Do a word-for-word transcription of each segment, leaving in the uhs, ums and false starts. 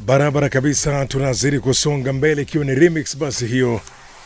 Barabara kabisa, tunazidi kusonga mbele ikiwa ni remix basi hiyo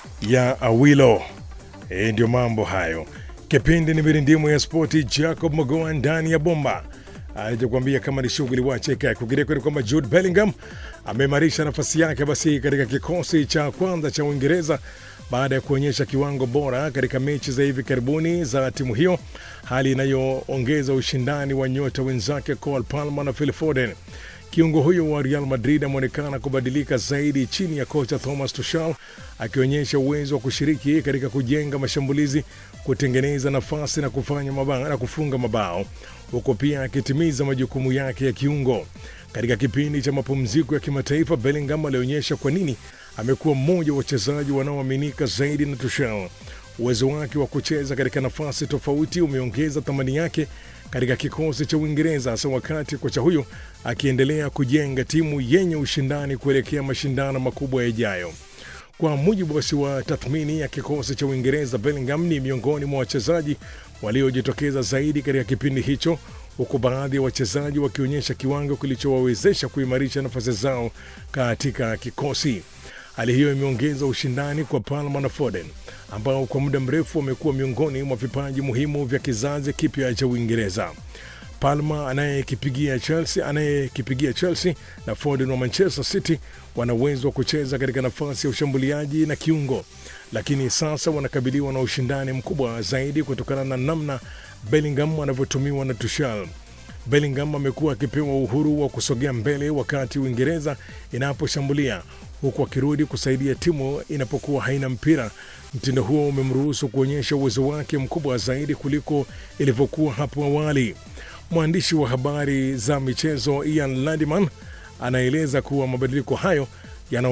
ya Awilo. E, ndio mambo hayo. Kipindi ni mirindimu ya spoti, Jacob Magoa ndani ya bomba. Alichokuambia kama ni shughuli wacheka kukireko ni kwamba Jude Bellingham ameimarisha nafasi yake basi katika kikosi cha kwanza cha Uingereza baada ya kuonyesha kiwango bora katika mechi za hivi karibuni za timu hiyo, hali inayoongeza ushindani wa nyota wenzake Cole Palmer na Phil Foden. Kiungo huyo wa Real Madrid ameonekana kubadilika zaidi chini ya kocha Thomas Tuchel, akionyesha uwezo wa kushiriki katika kujenga mashambulizi, kutengeneza nafasi na kufanya mabao na kufunga mabao, huko pia akitimiza majukumu yake ya kiungo. Katika kipindi cha mapumziko ya kimataifa, Bellingham alionyesha kwa nini amekuwa mmoja wa wachezaji wanaoaminika zaidi na Tuchel. Uwezo wake wa kucheza katika nafasi tofauti umeongeza thamani yake katika kikosi cha Uingereza, hasa wakati kocha huyo akiendelea kujenga timu yenye ushindani kuelekea mashindano makubwa yajayo. Kwa mujibu basi wa tathmini ya kikosi cha Uingereza, Bellingham ni miongoni mwa wachezaji waliojitokeza zaidi katika kipindi hicho, huku baadhi ya wachezaji wakionyesha kiwango kilichowawezesha kuimarisha nafasi zao katika kikosi. Hali hiyo imeongeza ushindani kwa Palmer na Foden, ambao kwa muda mrefu wamekuwa miongoni mwa vipaji muhimu vya kizazi kipya cha Uingereza. Palmer anayekipigia Chelsea, anayekipigia Chelsea na Foden wa Manchester City wana uwezo wa kucheza katika nafasi ya ushambuliaji na kiungo, lakini sasa wanakabiliwa na ushindani mkubwa zaidi kutokana na namna Bellingham anavyotumiwa na Tuchel. Bellingham amekuwa akipewa uhuru wa kusogea mbele wakati Uingereza inaposhambulia, huku akirudi kusaidia timu inapokuwa haina mpira. Mtindo huo umemruhusu kuonyesha uwezo wake mkubwa zaidi kuliko ilivyokuwa hapo awali. Mwandishi wa habari za michezo Ian Landiman anaeleza kuwa mabadiliko hayo